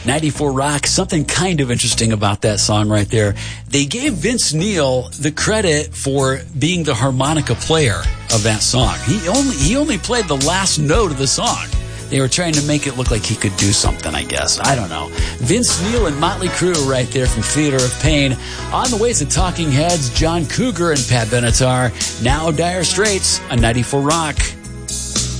94 Rock, something kind of interesting about that song right there. They gave Vince Neil the credit for being the harmonica player of that song. He only played the last note of the song. They were trying to make it look like he could do something, I guess. I don't know. Vince Neil and Motley Crue right there from Theater of Pain. On the way to Talking Heads, John Cougar and Pat Benatar. Now Dire Straits on 94 Rock.